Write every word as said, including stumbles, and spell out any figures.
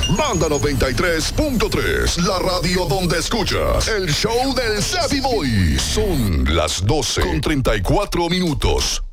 Banda noventa y tres punto tres, la radio donde escuchas el show del Savvy Boy. Son las doce con treinta y cuatro minutos.